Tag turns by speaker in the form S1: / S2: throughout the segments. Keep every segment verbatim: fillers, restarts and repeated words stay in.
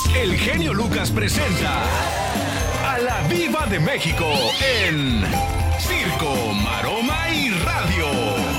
S1: el genio Lucas presenta a la Diva de México en Circo, Maroma y Radio.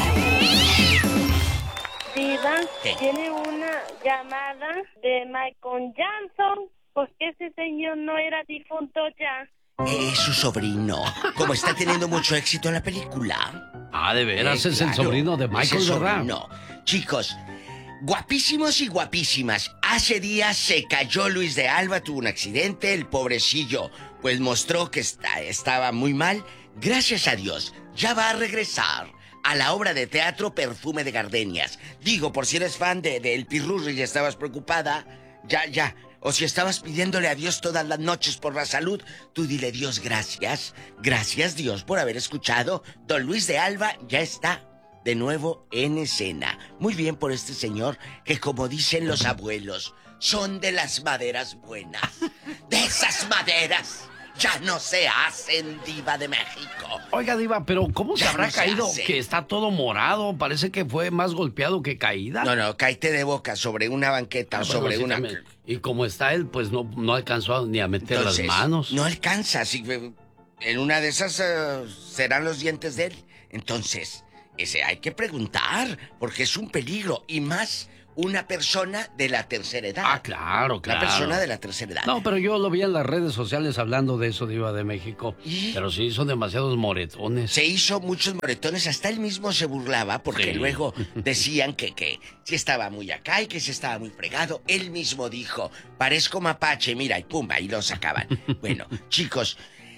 S2: Diva,
S3: ¿Qué?
S2: tiene una llamada de Michael Jackson, porque ese señor no era difunto ya.
S3: Es su sobrino. Como está teniendo mucho éxito en la película.
S4: Ah, de veras,
S3: Eh,
S4: es el
S3: claro,
S4: sobrino de Michael,
S3: es el
S4: ¿verdad?
S3: sobrino. Chicos, guapísimos y guapísimas. Hace días se cayó Luis de Alba, tuvo un accidente, el pobrecillo, pues mostró que está, estaba muy mal. Gracias a Dios, ya va a regresar a la obra de teatro Perfume de Gardenias. Digo, por si eres fan de, de El Pirurri y estabas preocupada, ya, ya. O si estabas pidiéndole a Dios todas las noches por la salud, tú dile: Dios, gracias. Gracias, Dios, por haber escuchado. Don Luis de Alba ya está de nuevo en escena. Muy bien por este señor que, como dicen los abuelos, son de las maderas buenas. De esas maderas ya no se hacen, Diva de México.
S4: Oiga, Diva, pero ¿cómo se
S3: Ya
S4: habrá
S3: no se
S4: caído?
S3: hace.
S4: Que está todo morado. Parece que fue más golpeado que caída.
S3: No, no, cáete de boca sobre una banqueta
S4: Ah,
S3: o
S4: bueno,
S3: sobre
S4: sí,
S3: una...
S4: también. Y como está él, pues no, no alcanzó ni a meter
S3: Entonces,
S4: las manos.
S3: no alcanza. Si, en una de esas uh, serán los dientes de él. Entonces, ese hay que preguntar, porque es un peligro. Y más una persona de la tercera edad.
S4: Ah, claro, claro.
S3: Una persona de la tercera edad.
S4: No, pero yo lo vi en las redes sociales hablando de eso, Diva de México.
S3: ¿Y?
S4: Pero sí, son demasiados moretones.
S3: Se hizo muchos moretones, hasta él mismo se burlaba porque
S4: Sí.
S3: luego decían que, que si estaba muy acá y que si estaba muy fregado. Él mismo dijo: parezco mapache, mira, y pum, ahí lo sacaban. Bueno, chicos,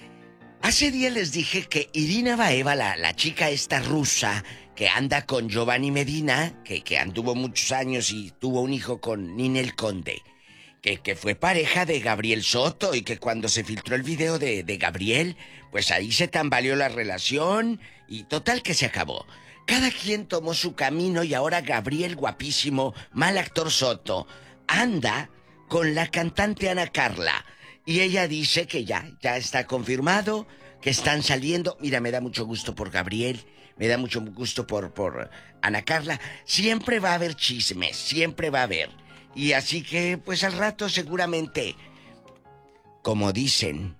S3: hace días les dije que Irina Baeva, la, la chica esta rusa que anda con Giovanni Medina, que, que anduvo muchos años y tuvo un hijo con Ninel Conde, que, que fue pareja de Gabriel Soto, y que cuando se filtró el video de, de Gabriel, pues ahí se tambaleó la relación y total que se acabó. Cada quien tomó su camino y ahora Gabriel, guapísimo, mal actor Soto, anda con la cantante Ana Carla. Y ella dice que ya, ya está confirmado, que están saliendo. Mira, me da mucho gusto por Gabriel, me da mucho gusto por, por Ana Carla. Siempre va a haber chismes, siempre va a haber. Y así que, pues al rato seguramente, como dicen,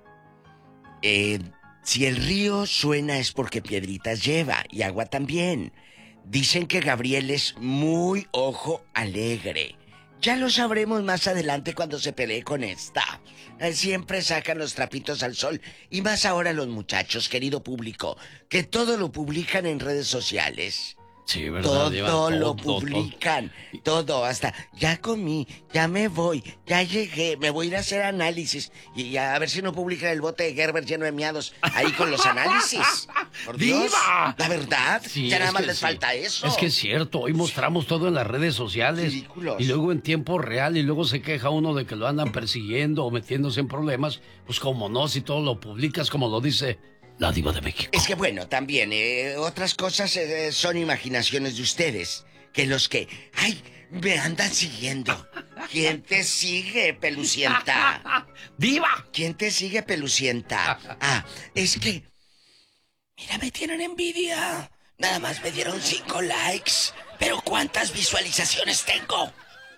S3: eh, si el río suena es porque piedritas lleva, y agua también. Dicen que Gabriel es muy ojo alegre. Ya lo sabremos más adelante cuando se pelee con esta. Eh, Siempre sacan los trapitos al sol. Y más ahora los muchachos, querido público, que todo lo publican en redes sociales.
S4: Sí, ¿verdad,
S3: Todo,
S4: Diva?
S3: lo
S4: todo,
S3: publican, todo, hasta ya comí, ya me voy, ya llegué, me voy a ir a hacer análisis y a ver si no publican el bote de Gerber lleno de miados ahí con los análisis. Por Dios,
S4: ¡Diva!
S3: la verdad,
S4: Sí,
S3: ya nada
S4: es
S3: más
S4: que
S3: les
S4: sí.
S3: falta eso.
S4: Es que es cierto, hoy mostramos todo en las redes sociales.
S3: Ridículos.
S4: Y luego en tiempo real, y luego se queja uno de que lo andan persiguiendo o metiéndose en problemas. Pues como no, si todo lo publicas como lo dice la Diva de México.
S3: Es que bueno, también, eh, otras cosas eh, son imaginaciones de ustedes. Que los que, ay, me andan siguiendo. ¿Quién te sigue, pelucienta?
S4: ¡Diva!
S3: ¿Quién te sigue, pelucienta? Ah, es que, mira, me tienen envidia. Nada más me dieron cinco likes. Pero ¿cuántas visualizaciones tengo?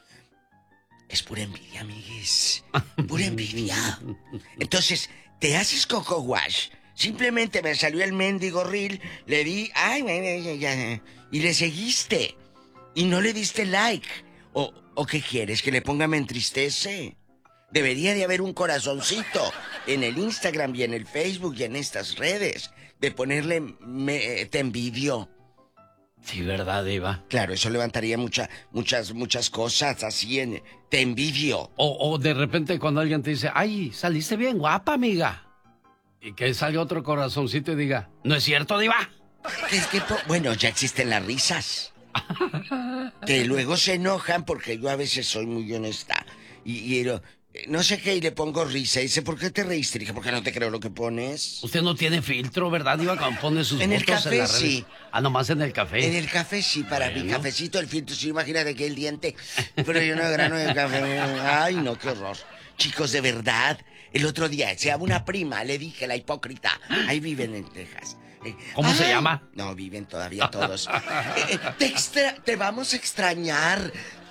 S3: Es pura envidia, amigues. Pura envidia. Entonces, te haces coco wash. Simplemente me salió el mendigo reel, le di, ay, ay, ay, ay, ay, y le seguiste. Y no le diste like. O, ¿O qué quieres? ¿Que le ponga me entristece? Debería de haber un corazoncito en el Instagram y en el Facebook y en estas redes. De ponerle me, te envidio.
S4: Sí, ¿verdad, Diva?
S3: Claro, eso levantaría mucha, muchas, muchas cosas así en... Te envidio.
S4: O, o de repente cuando alguien te dice, ay, saliste bien guapa, amiga. Y que salga otro corazoncito y diga, ¿no es cierto, Diva?
S3: Es que, po- bueno, ya existen las risas. Que luego se enojan porque yo a veces soy muy honesta. Y, y lo- no sé qué, y le pongo risa. Y dice, ¿por qué te reíste? Dije, porque no te creo lo que pones.
S4: Usted no tiene filtro, ¿verdad, Diva? Cuando pone sus
S3: En el
S4: fotos
S3: café,
S4: en las redes.
S3: sí.
S4: Ah, nomás en el café.
S3: En el café sí, para mi
S4: Bueno.
S3: cafecito, el filtro, sí, imagínate que el diente, pero yo no de grano de café. Ay, no, qué horror. Chicos, de verdad, el otro día, se llama una prima, le dije, la hipócrita, ahí viven en Texas. Eh,
S4: ¿Cómo se
S3: ay,
S4: llama?
S3: No, viven todavía todos. Eh, eh, te, extra- te vamos a extrañar.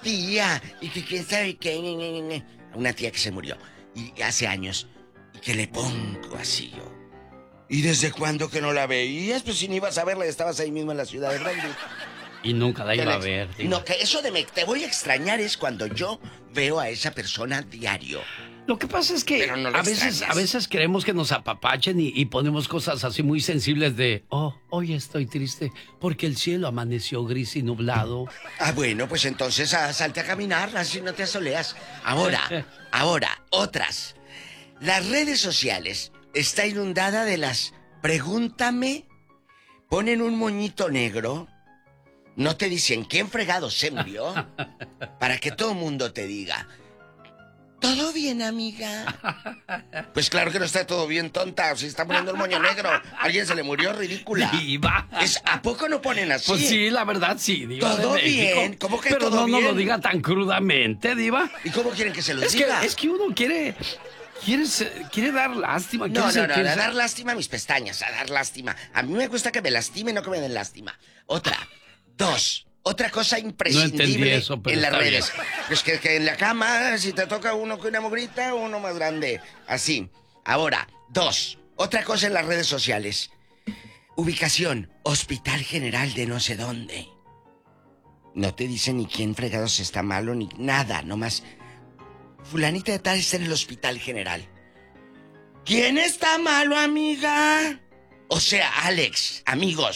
S3: tía, y que quién sabe qué, una tía que se murió, y hace años, y que le pongo así yo. ¿Y desde cuándo que no la veías? Pues si no ibas a verla, estabas ahí mismo en la ciudad de Brandon.
S4: Y nunca la iba a ver. Digo.
S3: No, que eso de me te voy a extrañar es cuando yo veo a esa persona diario.
S4: Lo que pasa es que
S3: no
S4: a veces a veces queremos que nos apapachen y, y ponemos cosas así muy sensibles de, oh, hoy estoy triste porque el cielo amaneció gris y nublado.
S3: Ah, bueno, pues entonces ah, salte a caminar, así no te asoleas. Ahora, ahora, otras. Las redes sociales está inundada de las pregúntame, ponen un moñito negro, no te dicen quién fregado se murió, para que todo el mundo te diga, ¿todo bien, amiga? Pues claro que no está todo bien, tonta. Si está poniendo el moño negro, alguien se le murió, ridícula.
S4: Diva.
S3: Es, ¿a poco no ponen así?
S4: Pues sí, la verdad sí, Diva.
S3: ¿Todo bien? ¿Cómo que
S4: Pero
S3: todo
S4: no,
S3: bien?
S4: no lo diga tan crudamente, Diva.
S3: ¿Y cómo quieren que se lo
S4: es
S3: diga?
S4: Que, es que uno quiere... Quiere, quiere dar lástima.
S3: No, no, no,
S4: sentirse...
S3: a dar lástima a mis pestañas, a dar lástima. A mí me gusta que me lastimen, no que me den lástima. Otra, dos, otra cosa imprescindible
S4: no eso,
S3: en las
S4: está
S3: redes. Es que, que en la cama, si te toca uno con una mugrita, uno más grande. Así. Ahora, dos, otra cosa en las redes sociales. Ubicación, Hospital General de no sé dónde. No te dicen ni quién fregados está malo, ni nada, nomás... Fulanita de tal está en el Hospital General. ¿Quién está malo, amiga? O sea, Alex, amigos,